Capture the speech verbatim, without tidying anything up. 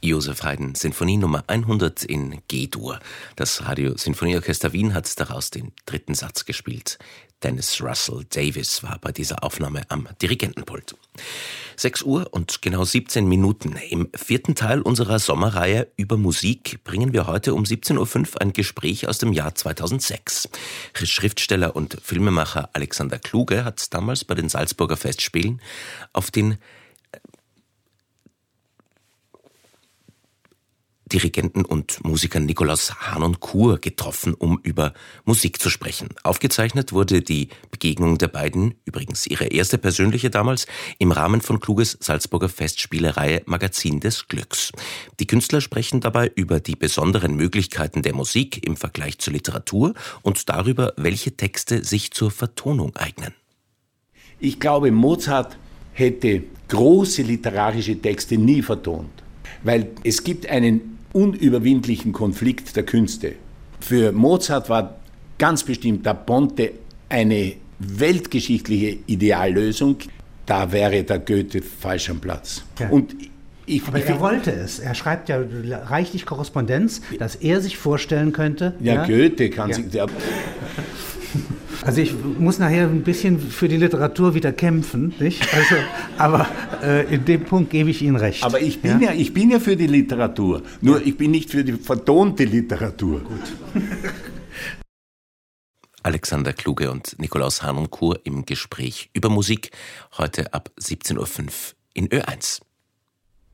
Joseph Haydn, Sinfonie Nummer hundert in G-Dur. Das Radio-Sinfonieorchester Wien hat daraus den dritten Satz gespielt. Dennis Russell Davies war bei dieser Aufnahme am Dirigentenpult. sechs Uhr und genau siebzehn Minuten. Im vierten Teil unserer Sommerreihe über Musik bringen wir heute um siebzehn Uhr fünf ein Gespräch aus dem Jahr zweitausendsechs. Schriftsteller und Filmemacher Alexander Kluge hat damals bei den Salzburger Festspielen auf den Dirigenten und Musiker Nikolaus Harnoncourt getroffen, um über Musik zu sprechen. Aufgezeichnet wurde die Begegnung der beiden, übrigens ihre erste persönliche damals, im Rahmen von Kluges Salzburger Festspielereihe Magazin des Glücks. Die Künstler sprechen dabei über die besonderen Möglichkeiten der Musik im Vergleich zur Literatur und darüber, welche Texte sich zur Vertonung eignen. Ich glaube, Mozart hätte große literarische Texte nie vertont, weil es gibt einen unüberwindlichen Konflikt der Künste. Für Mozart war ganz bestimmt Da Ponte eine weltgeschichtliche Ideallösung. Da wäre der Goethe falsch am Platz. Ja. Und ich, Aber ich, er wollte es. Er schreibt ja reichlich Korrespondenz, dass er sich vorstellen könnte. Ja, ja? Goethe kann ja. sich... Der, Also ich muss nachher ein bisschen für die Literatur wieder kämpfen, nicht? Also, aber äh, in dem Punkt gebe ich Ihnen recht. aber ich bin ja, ja, ich bin ja für die Literatur, nur ja. ich bin nicht für die vertonte Literatur. Gut. Alexander Kluge und Nikolaus Harnoncourt im Gespräch über Musik, heute ab siebzehn Uhr fünf in Ö eins.